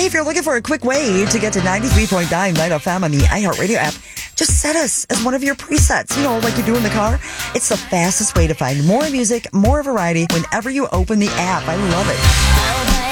Hey, if you're looking for a quick way to get to 93.9 Night FM on the iHeartRadio app, just set us as one of your presets, like you do in the car. It's the fastest way to find more music, more variety whenever you open the app. I love it.